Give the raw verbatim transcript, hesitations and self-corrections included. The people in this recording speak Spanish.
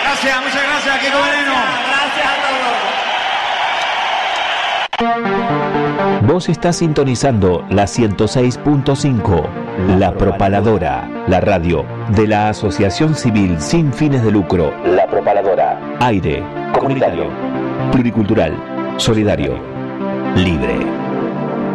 Gracias, muchas gracias, Kiko Veneno. Gracias a todos. Vos estás sintonizando la ciento seis punto cinco, La Propaladora, la radio de la Asociación Civil Sin Fines de Lucro. La Propaladora. Aire, comunitario, pluricultural, solidario, libre.